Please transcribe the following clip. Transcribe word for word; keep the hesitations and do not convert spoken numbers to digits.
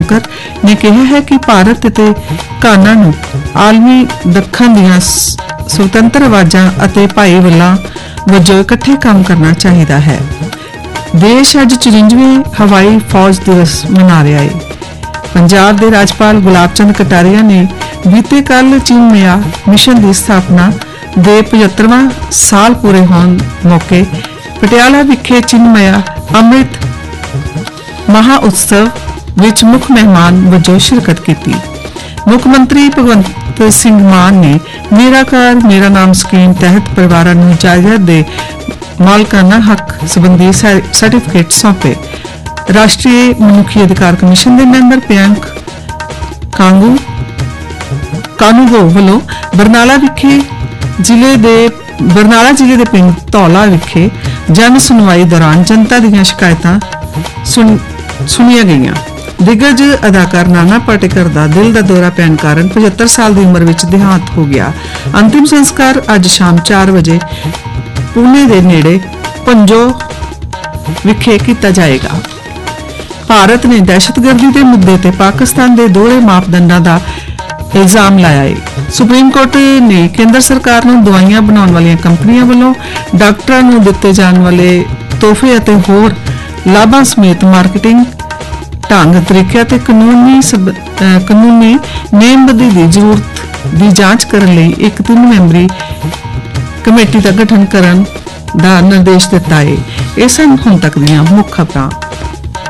जावड़ेकर ने कहा है कि भारत ते घाना नूं आलमी दखन दीआं स्वतंत्र आवाज़ां अते भाईवालां वजों इकट्ठे काम करना चाहिए है। देश अज चुरंजवें हवाई फौज दिवस मना रहा है। पंजाब के राज्यपाल गुलाब चंद कटारिया ने बीते कल चिन्मया मिशन की स्थापना के पचहत्तरवां साल पूरे होने मौके पटियाला विखे चिन्मया अमृत महा उत्सव विच मुख मेहमान वजों शिरकत की। मुख्यमंत्री भगवंत सिंह मान ने मेरा घर मेरा नाम स्कीम तहत परिवारों को जायदाद दे मालकाना हक संबंधी सर्टिफिकेट सौंपे। राष्ट्रीय मनुखी अधिकार कमीशन के मैंबर प्रियंक कांगू कानूगो वालों बरनाला विखे जिले दे बरनाला जिले के पिंड धौला विखे जन सुनवाई दौरान जनता दी शिकायतां सुन सुनिया गईयां। दिग्गज अदाकार नाना पाटेकर का दिल का दौरा पैन कारण पचहत्तर साल की उम्र में देहांत हो गया। अंतिम संस्कार अज शाम चार बजे पुणे के नेड़े पंजो विखे किया जाएगा। भारत ने दहशतगर्दी के मुद्दे ते पाकिस्तान के दोहरे मापदंडों का इल्जाम लाया है। सुप्रीम कोर्ट ने केंद्र सरकार को दवाइयां बनाने वाली कंपनियों वालों डॉक्टरों को दिते जाने वाले तोहफे और होर लाभां समेत मार्केटिंग ढंग तरीके ते कानूनी सब कानूनी नेमबंदी की जरूरत की जांच करने लई एक तीन मैंबरी कमेटी का गठन करने का निर्देश दिता है। इस हुण तक दीआं मुख खबरां।